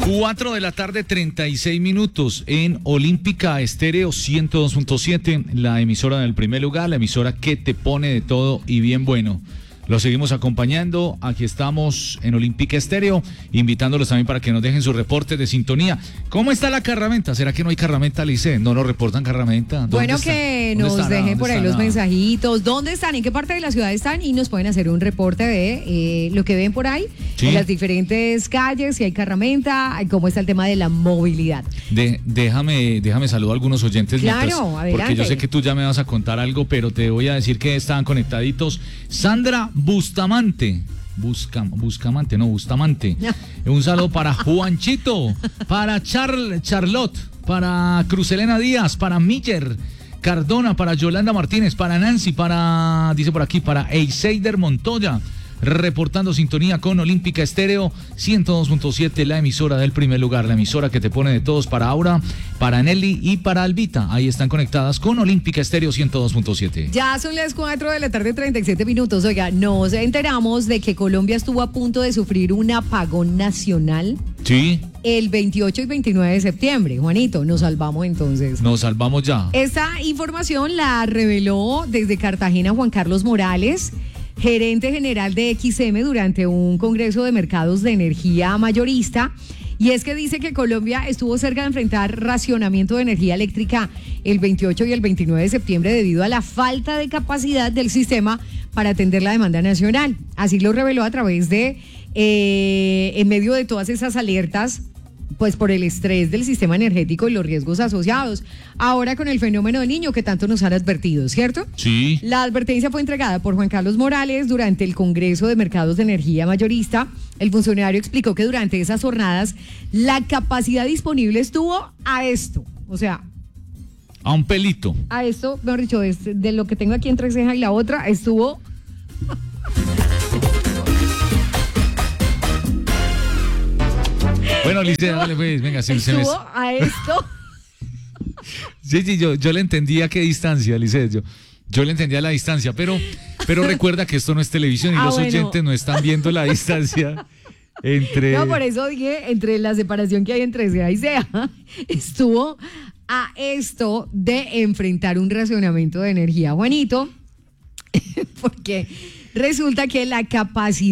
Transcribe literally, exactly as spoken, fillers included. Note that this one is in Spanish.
cuatro de la tarde, treinta y seis minutos en Olímpica Estéreo ciento dos punto siete, la emisora del primer lugar, la emisora que te pone de todo y bien bueno. Los seguimos acompañando, aquí estamos en Olímpica Estéreo, invitándolos también para que nos dejen sus reportes de sintonía. ¿Cómo está la carramenta? ¿Será que no hay carramenta, Lice? ¿No nos reportan carramenta? Bueno, que nos estará? dejen por ahí los mensajitos. ¿Dónde están? ¿En qué parte de la ciudad están? Y nos pueden hacer un reporte de eh, lo que ven por ahí, ¿sí? En las diferentes calles, si hay carramenta, cómo está el tema de la movilidad. De, déjame, déjame saludar a algunos oyentes. Claro, mientras, adelante. Porque yo sé que tú ya me vas a contar algo, pero te voy a decir que estaban conectaditos. Sandra Bustamante, Busca, Buscamante, no, Bustamante. Un saludo para Juanchito, para Char, Charlotte, para Cruzelena Díaz, para Miller Cardona, para Yolanda Martínez, para Nancy, para, dice por aquí, para Eiseider Montoya, reportando sintonía con Olímpica Estéreo ciento dos punto siete, la emisora del primer lugar, la emisora que te pone de todos, para Aura, para Nelly y para Albita. Ahí están conectadas con Olímpica Estéreo ciento dos punto siete. Ya son las cuatro de la tarde, treinta y siete minutos. Oiga, nos enteramos de que Colombia estuvo a punto de sufrir un apagón nacional. Sí. El veintiocho y veintinueve de septiembre. Juanito, nos salvamos entonces. Nos salvamos ya. Esta información la reveló desde Cartagena Juan Carlos Morales, gerente general de X M, durante un congreso de mercados de energía mayorista. Y es que dice que Colombia estuvo cerca de enfrentar racionamiento de energía eléctrica el veintiocho y el veintinueve de septiembre debido a la falta de capacidad del sistema para atender la demanda nacional. Así lo reveló a través de, eh, en medio de todas esas alertas, pues por el estrés del sistema energético y los riesgos asociados. Ahora con el fenómeno del Niño que tanto nos han advertido, ¿cierto? Sí. La advertencia fue entregada por Juan Carlos Morales durante el Congreso de Mercados de Energía Mayorista. El funcionario explicó que durante esas jornadas la capacidad disponible estuvo a esto, o sea... A un pelito. A esto, mejor dicho, de, de lo que tengo aquí entre ceja y la otra, estuvo... Bueno, Lice, dale pues, venga. Sí, estuvo se me... a esto. Sí, sí, yo, yo le entendía a qué distancia, Lice, yo, yo le entendía la distancia, pero, pero recuerda que esto no es televisión y ah, los bueno. oyentes no están viendo la distancia entre... No, por eso dije, entre la separación que hay entre ceja y ceja, estuvo a esto de enfrentar un racionamiento de energía, Juanito, porque resulta que la capacidad